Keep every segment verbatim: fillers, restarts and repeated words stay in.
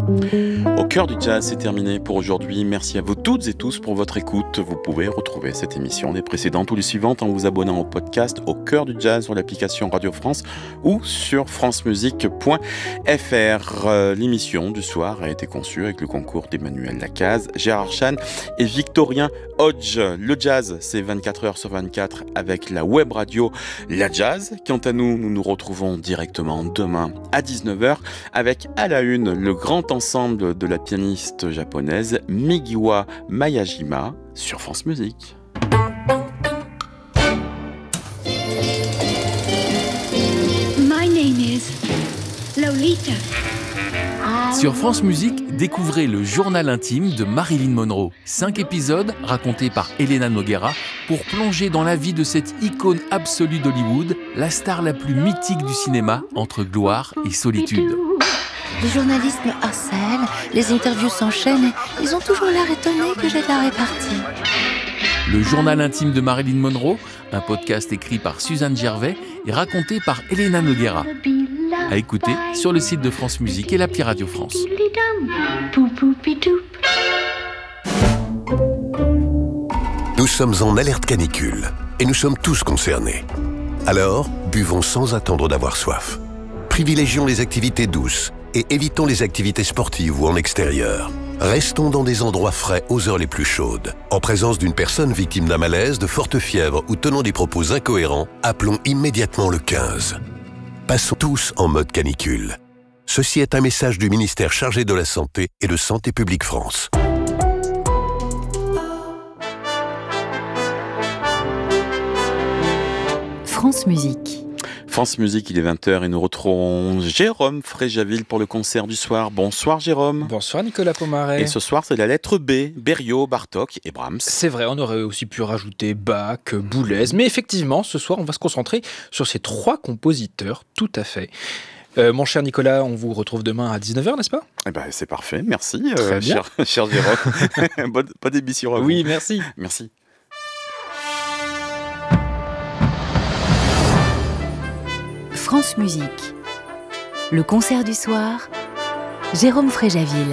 Au cœur du jazz, c'est terminé pour aujourd'hui. Merci à vous toutes et tous pour votre écoute. Vous pouvez retrouver cette émission, les précédentes ou les suivantes en vous abonnant au podcast Au cœur du jazz sur l'application Radio France ou sur francemusique point f r. Euh, l'émission du soir a été conçue avec le concours d'Emmanuel Lacaze, Gérard Chan et Victorien Hodge. Le jazz, c'est vingt-quatre heures sur vingt-quatre avec la web radio La Jazz. Quant à nous, nous nous retrouvons directement demain à dix-neuf heures avec à la une le grand ensemble de la pianiste japonaise Migiwa Mayajima sur France Musique. My name is Lolita. Sur France Musique, découvrez le journal intime de Marilyn Monroe. Cinq épisodes racontés par Elena Noguera pour plonger dans la vie de cette icône absolue d'Hollywood, la star la plus mythique du cinéma entre gloire et solitude. Les journalistes me harcèlent, les interviews s'enchaînent et ils ont toujours l'air étonnés que j'ai de la répartie. Le journal intime de Marilyn Monroe, un podcast écrit par Suzanne Gervais et raconté par Elena Noguera. À écouter sur le site de France Musique et l'appli Radio France. Nous sommes en alerte canicule et nous sommes tous concernés. Alors, buvons sans attendre d'avoir soif. Privilégions les activités douces et évitons les activités sportives ou en extérieur. Restons dans des endroits frais aux heures les plus chaudes. En présence d'une personne victime d'un malaise, de forte fièvre ou tenant des propos incohérents, appelons immédiatement le quinze. Passons tous en mode canicule. Ceci est un message du ministère chargé de la Santé et de Santé publique France. France Musique. France Musique, il est vingt heures et nous retrouvons Jérôme Fréjaville pour le concert du soir. Bonsoir Jérôme. Bonsoir Nicolas Pomaret. Et ce soir, c'est la lettre B, Berio, Bartók et Brahms. C'est vrai, on aurait aussi pu rajouter Bach, Boulez, mais effectivement, ce soir, on va se concentrer sur ces trois compositeurs, tout à fait. Euh, mon cher Nicolas, on vous retrouve demain à dix-neuf heures, n'est-ce pas ? Eh ben, c'est parfait, merci, Très euh, bien. cher, cher Jérôme. bonne, bonne émission à vous. Oui, merci. Merci. France Musique. Le concert du soir, Jérôme Fréjaville.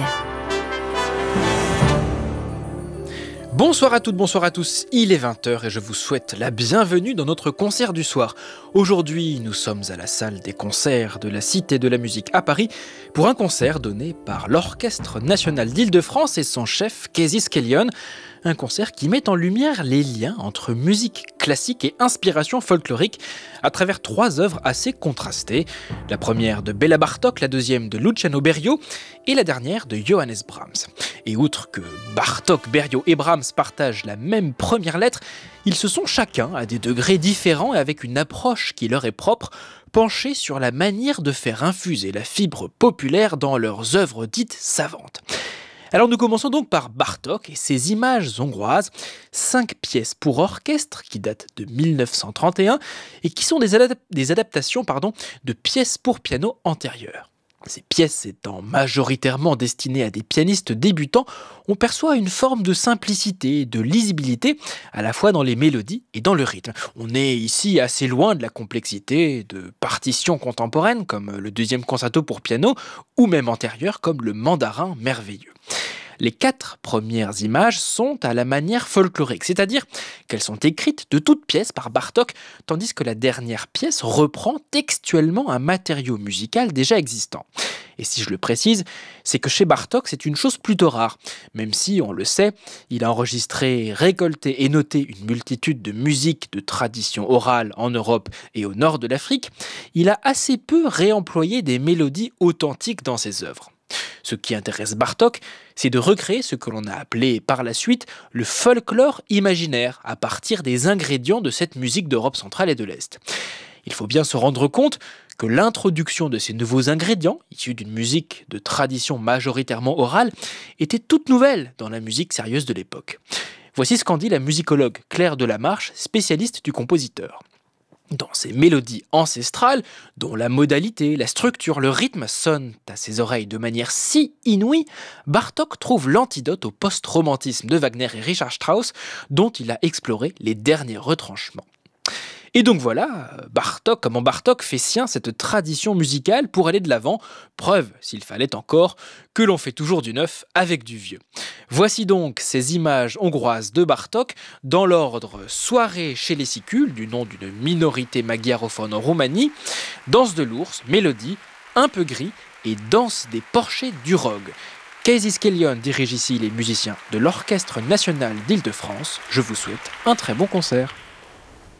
Bonsoir à toutes, bonsoir à tous, il est vingt heures et je vous souhaite la bienvenue dans notre concert du soir. Aujourd'hui, nous sommes à la salle des concerts de la Cité de la Musique à Paris pour un concert donné par l'Orchestre National d'Île-de-France et son chef Casey Skellion. Un concert qui met en lumière les liens entre musique classique et inspiration folklorique à travers trois œuvres assez contrastées. La première de Béla Bartók, la deuxième de Luciano Berio et la dernière de Johannes Brahms. Et outre que Bartók, Berio et Brahms partagent la même première lettre, ils se sont chacun, à des degrés différents et avec une approche qui leur est propre, penchés sur la manière de faire infuser la fibre populaire dans leurs œuvres dites savantes. Alors nous commençons donc par Bartók et ses images hongroises, cinq pièces pour orchestre qui datent de mille neuf cent trente et un et qui sont des, adap- des adaptations pardon, de pièces pour piano antérieures. Ces pièces étant majoritairement destinées à des pianistes débutants, on perçoit une forme de simplicité et de lisibilité à la fois dans les mélodies et dans le rythme. On est ici assez loin de la complexité de partitions contemporaines comme le deuxième concerto pour piano ou même antérieures comme le Mandarin merveilleux. Les quatre premières images sont à la manière folklorique, c'est-à-dire qu'elles sont écrites de toutes pièces par Bartók, tandis que la dernière pièce reprend textuellement un matériau musical déjà existant. Et si je le précise, c'est que chez Bartók, c'est une chose plutôt rare, même si, on le sait, il a enregistré, récolté et noté une multitude de musiques de tradition orale en Europe et au nord de l'Afrique, il a assez peu réemployé des mélodies authentiques dans ses œuvres. Ce qui intéresse Bartók, c'est de recréer ce que l'on a appelé par la suite le folklore imaginaire à partir des ingrédients de cette musique d'Europe centrale et de l'Est. Il faut bien se rendre compte que l'introduction de ces nouveaux ingrédients, issus d'une musique de tradition majoritairement orale, était toute nouvelle dans la musique sérieuse de l'époque. Voici ce qu'en dit la musicologue Claire Delamarche, spécialiste du compositeur. Dans ces mélodies ancestrales, dont la modalité, la structure, le rythme sonnent à ses oreilles de manière si inouïe, Bartók trouve l'antidote au post-romantisme de Wagner et Richard Strauss, dont il a exploré les derniers retranchements. Et donc voilà, Bartók, comment Bartók fait sien cette tradition musicale pour aller de l'avant, preuve, s'il fallait encore, que l'on fait toujours du neuf avec du vieux. Voici donc ces images hongroises de Bartók dans l'ordre Soirée chez les Sicules, du nom d'une minorité magyarophone en Roumanie, Danse de l'ours, Mélodie, Un peu gris et Danse des porchets du Rogue. Casey Skellion dirige ici les musiciens de l'Orchestre national d'Île-de-France. Je vous souhaite un très bon concert.